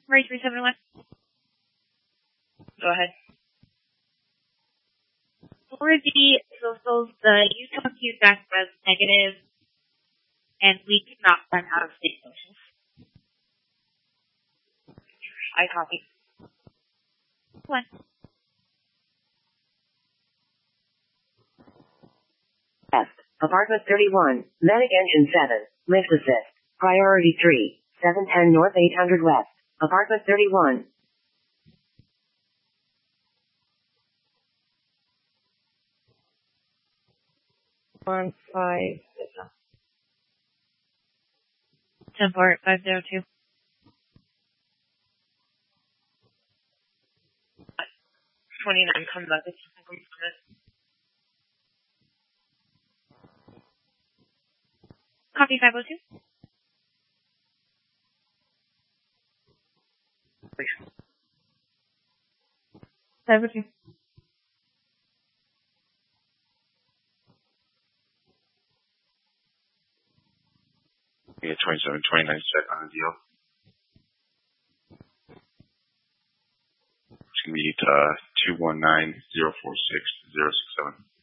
Ray 371. Go ahead. For the socials, the Utah feedback was negative, and we could not find out of state socials. I copy. One. West, Apartment 31, Medic Engine 7, Lift Assist, Priority 3, 710 North 800 West, Apartment 31. One five. 10502. $29 comes up. It's Copy 502. Please. 502. Yeah, 2729 set on the deal. It's going to be 219-046-067.